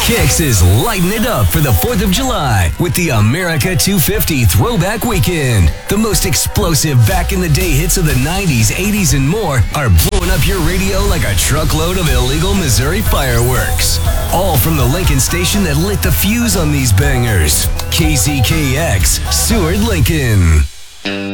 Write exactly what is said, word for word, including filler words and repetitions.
Kix is lighting it up for the fourth of July with the America two fifty Throwback Weekend. The most explosive back-in-the-day hits of the nineties, eighties, and more are blowing up your radio like a truckload of illegal Missouri fireworks. All from the Lincoln station that lit the fuse on these bangers. K Z K X, Seward, Lincoln.